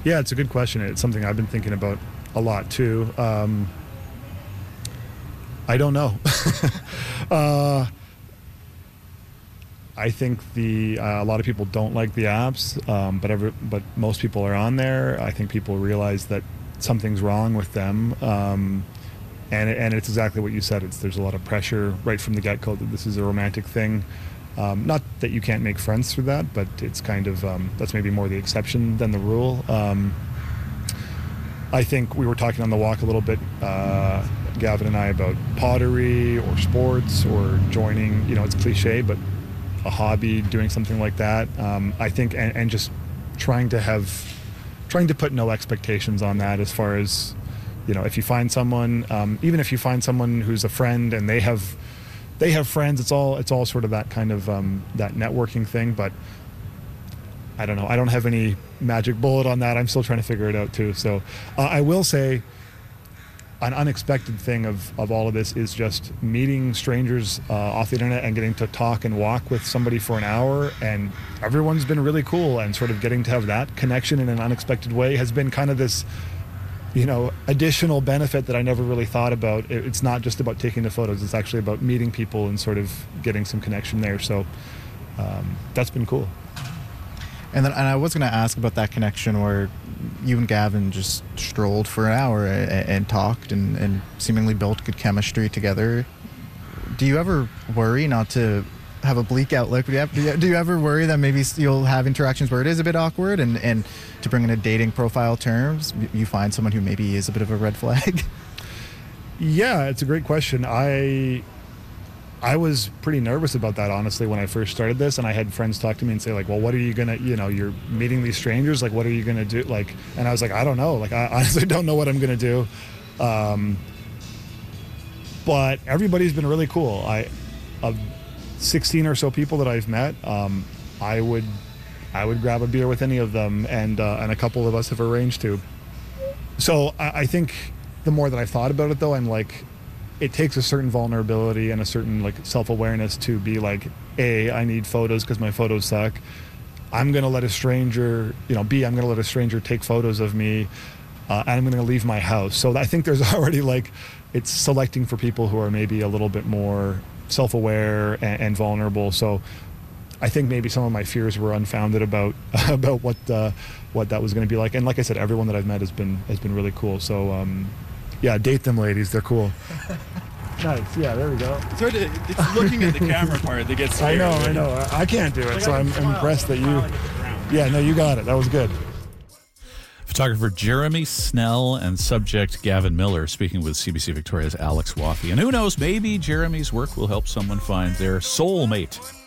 Yeah, it's a good question. It's something I've been thinking about a lot too. I don't know. I think a lot of people don't like the apps, but most people are on there. I think people realize that something's wrong with them, and it's exactly what you said. There's a lot of pressure right from the get-go that this is a romantic thing. Not that you can't make friends through that, but it's kind of that's maybe more the exception than the rule. I think we were talking on the walk a little bit, Gavin and I, about pottery or sports or joining. It's cliche, but a hobby, doing something like that. I think, and just trying to put no expectations on that as far as, if you find someone, even if you find someone who's a friend and they have friends, it's all sort of that kind of that networking thing. But I don't know. I don't have any magic bullet on that. I'm still trying to figure it out too. So I will say an unexpected thing of all of this is just meeting strangers off the internet and getting to talk and walk with somebody for an hour, and everyone's been really cool, and sort of getting to have that connection in an unexpected way has been kind of this additional benefit that I never really thought about. It's not just about taking the photos, it's actually about meeting people and sort of getting some connection there. So that's been cool. And I was going to ask about that connection where you and Gavin just strolled for an hour and talked and seemingly built good chemistry together. Do you ever worry, not to have a bleak outlook, but do you ever worry that maybe you'll have interactions where it is a bit awkward, and to bring in a dating profile terms, you find someone who maybe is a bit of a red flag? Yeah, it's a great question. I was pretty nervous about that, honestly, when I first started this, and I had friends talk to me and say, like, well, what are you going to, you're meeting these strangers, like, what are you going to do? Like, and I was like, I don't know. Like, I honestly don't know what I'm going to do. But everybody's been really cool. Of 16 or so people that I've met, I would grab a beer with any of them, and a couple of us have arranged to. So I think the more that I've thought about it, though, I'm like, it takes a certain vulnerability and a certain like self-awareness to be like, A, I need photos because my photos suck. I'm going to let a stranger, B, I'm going to let a stranger take photos of me, and I'm going to leave my house. So I think there's already like, it's selecting for people who are maybe a little bit more self-aware and vulnerable. So I think maybe some of my fears were unfounded about what that was going to be like. And like I said, everyone that I've met has been really cool. So yeah, date them, ladies. They're cool. Nice. Yeah, there we go. It's looking at the camera part that gets scary. I know. I can't do it, so I'm impressed that you... Yeah, no, you got it. That was good. Photographer Jeremy Snell and subject Gavin Miller speaking with CBC Victoria's Alex Waffey. And who knows, maybe Jeremy's work will help someone find their soulmate.